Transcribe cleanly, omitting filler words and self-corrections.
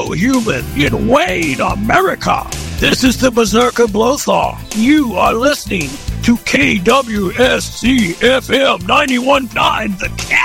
fellow human in Wayne, America. This is the Berserker Blowthaw. You are listening to KWSC FM 91.9 The Cat.